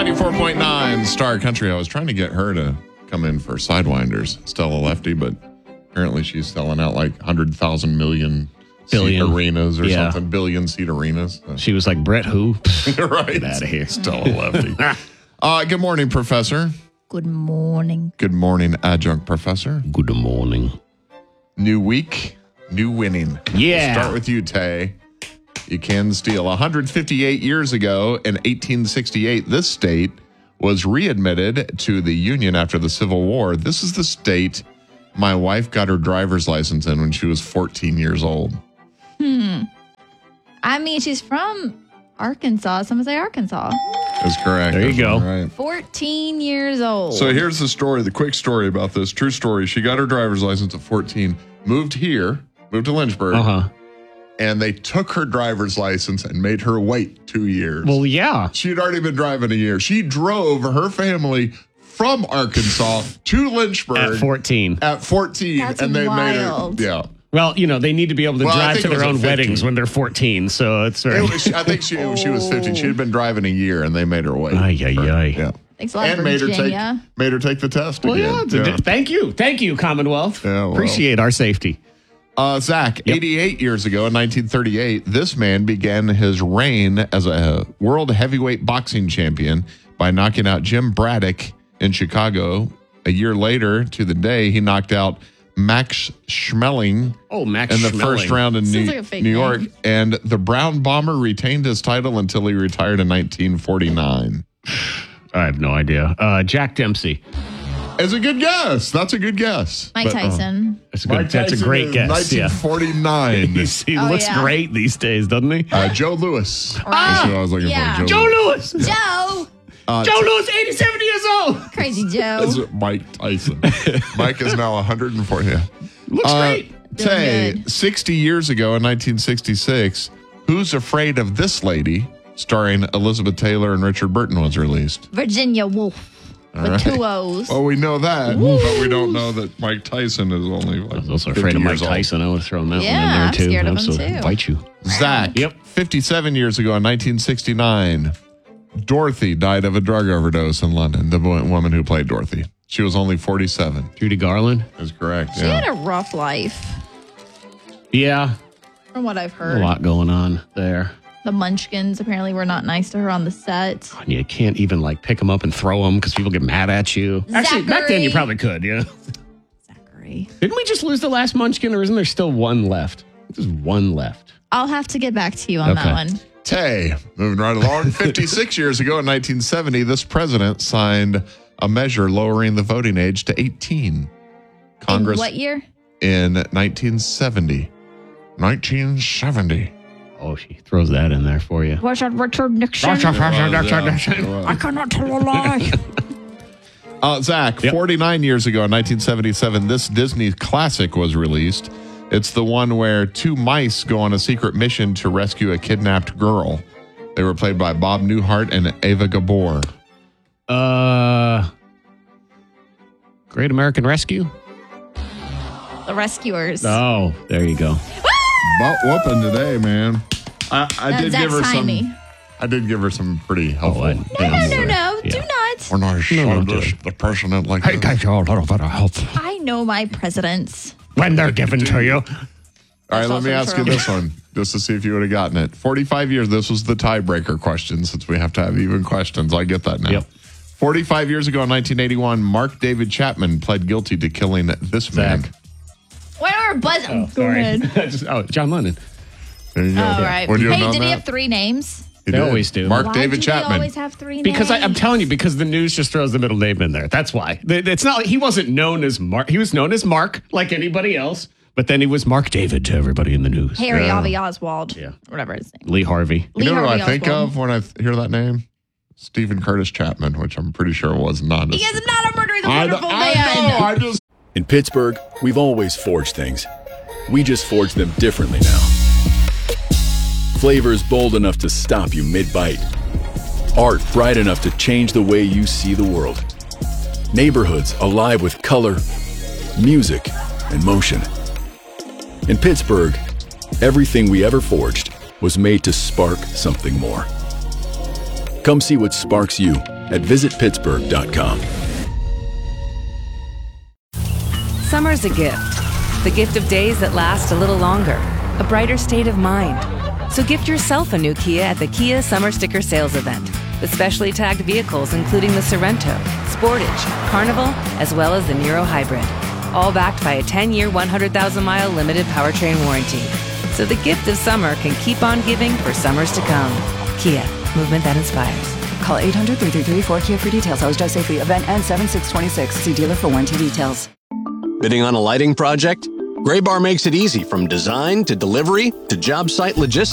94.9 Star Country. I was trying to get her to come in for Sidewinders, Stella Lefty, but apparently she's selling out like 100,000 million seat arenas or something, billion seat arenas. She was like, Brett who? Right. Get out of here. Stella Lefty. Good morning, Professor. Good morning. Good morning, Adjunct Professor. Good morning. New week, new winning. Yeah. We'll start with you, Tay. You can steal. 158 years ago in 1868, this state was readmitted to the Union after the Civil War. This is the state my wife got her driver's license in when she was 14 years old. I mean, she's from Arkansas. Someone say Arkansas. That's correct. There you go. Right. 14 years old. So here's the story, the quick story about this. True story. She got her driver's license at 14, moved to Lynchburg, and they took her driver's license and made her wait 2 years. Well, yeah. She'd already been driving a year. She drove her family from Arkansas to Lynchburg. At 14. At 14. That's and they wild. made her, yeah. Well, you know, they need to be able to Well, I drive think to it was their at own 15. weddings when they're 14, so it's very... I think she was 15. She had been driving a year, and they made her wait. Ay, ay, ay. Yeah. Thanks a lot, And Virginia. made her take the test Well, again. yeah. Thank you, Commonwealth. Yeah, well. Appreciate our safety. Zach, 88 years ago in 1938, this man began his reign as a world heavyweight boxing champion by knocking out Jim Braddock in Chicago. A year later to the day, he knocked out Max Schmeling Max in the Schmeling. first round in Sounds like a fake New York. name. And the Brown Bomber retained his title until he retired in 1949. I have no idea. Jack Dempsey. It's a good guess. That's a good guess. Mike Tyson. That's a great guess. 1949. He looks great these days, doesn't he? Joe Louis. Right. That's what I was looking Yeah. for. Joe Louis. Joe. Joe Louis, 87 years old. Crazy Joe. Is it Mike Tyson? Mike is now 140. Yeah. Looks great. Tay, good. 60 years ago in 1966, Who's Afraid of This Lady, starring Elizabeth Taylor and Richard Burton, was released. Virginia Woolf. With right. 2 O's. Well, we know that, but we don't know that Mike Tyson is only like I was also 50 afraid of Mike years old. Tyson. I would have thrown that one in Yeah, there I'm too. scared of him, Absolutely. too. Bite you. Zach, Yep. 57 years ago in 1969, Dorothy died of a drug overdose in London, the woman who played Dorothy. She was only 47. Judy Garland. That's correct. She had a rough life, Yeah. from what I've A heard. lot going on there. The Munchkins apparently were not nice to her on the set. And you can't even like pick them up and throw them because people get mad at you. Actually, back then you probably could, yeah. Zachary. Didn't we just lose the last Munchkin, or isn't there still one left? There's one left. I'll have to get back to you on that one. Tay, moving right along. 56 years ago in 1970, this president signed a measure lowering the voting age to 18. Congress In what year? in 1970. 1970. Oh, she throws that in there for you. Was that Richard Nixon? I cannot tell a lie. Zach, 49 years ago in 1977, this Disney classic was released. It's the one where 2 mice go on a secret mission to rescue a kidnapped girl. They were played by Bob Newhart and Ava Gabor. Great American Rescue? The Rescuers. Oh, there you go. Butt whooping today, man. I did give her timey. some. I did give her some pretty helpful. No, do not. When I showed this, the president like this. guys, you're a little bit of help I know my presidents. when they're given to you. All right, let me also ask you true. this one, just to see if you would have gotten it. 45 years, this was the tiebreaker question, since we have to have even questions. I get that now. Yep. 45 years ago in 1981, Mark David Chapman pled guilty to killing this man. Where buzz? Go Sorry. ahead. John Lennon. There you go. All right. Would you have Hey, known did he that? have 3 names? He They did. always do. Mark Why David do Chapman. They always have 3 names? Because I'm telling you, because the news just throws the middle name in there. That's why. It's not like he wasn't known as Mark. He was known as Mark, like anybody else. But then he was Mark David to everybody in the news. Harry Yeah. Avi Oswald. Yeah. Whatever his name. Lee Harvey. You know who Harvey I think Oswald. of when I hear that name? Stephen Curtis Chapman, which I'm pretty sure was not. He is not a murder. He's a I wonderful know, man. I just. In Pittsburgh, we've always forged things. We just forge them differently now. Flavors bold enough to stop you mid-bite. Art bright enough to change the way you see the world. Neighborhoods alive with color, music, and motion. In Pittsburgh, everything we ever forged was made to spark something more. Come see what sparks you at visitpittsburgh.com. Summer's a gift. The gift of days that last a little longer. A brighter state of mind. So gift yourself a new Kia at the Kia Summer Sticker Sales Event. With specially tagged vehicles including the Sorrento, Sportage, Carnival, as well as the Niro Hybrid. All backed by a 10-year, 100,000-mile limited powertrain warranty. So the gift of summer can keep on giving for summers to come. Kia, movement that inspires. Call 800-333-4KIA for details. Sales drive safely. Event ends 7/6/26. See dealer for warranty details. Bidding on a lighting project? Graybar makes it easy from design to delivery to job site logistics.